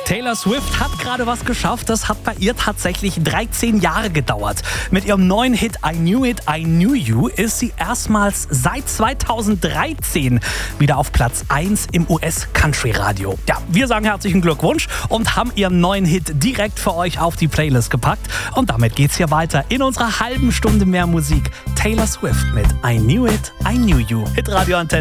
Taylor Swift hat gerade was geschafft. Das hat bei ihr tatsächlich 13 Jahre gedauert. Mit ihrem neuen Hit I Knew It, I Knew You ist sie erstmals seit 2013 wieder auf Platz 1 im US-Country-Radio. Ja, wir sagen herzlichen Glückwunsch und haben ihren neuen Hit direkt für euch auf die Playlist gepackt. Und damit geht's hier weiter in unserer halben Stunde mehr Musik. Taylor Swift mit I Knew It, I Knew You. Hitradio Antenne.